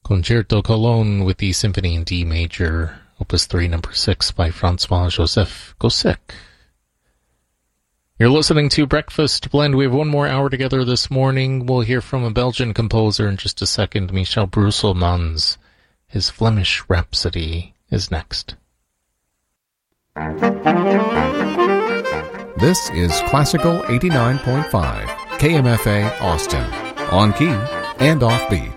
Concerto Cologne with the Symphony in D Major, Opus 3, Number 6 by Francois-Joseph Gossec. You're listening to Breakfast Blend. We have one more hour together this morning. We'll hear from a Belgian composer in just a second, Michel Brusselmans. His Flemish Rhapsody is next. This is Classical 89.5, KMFA Austin, on key and offbeat.